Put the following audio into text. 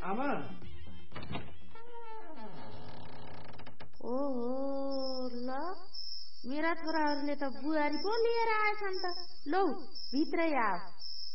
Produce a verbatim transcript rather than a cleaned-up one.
आमा ओहो ल मेरा छोराहरूले त बुहारी पो लिएर आएछन् त लौ भित्रै आऊ